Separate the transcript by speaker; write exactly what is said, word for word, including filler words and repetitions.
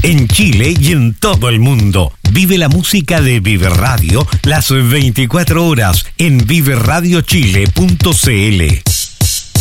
Speaker 1: en Chile y en todo el mundo. Vive la música de Vive Radio las veinticuatro horas en vive radio chile punto c l.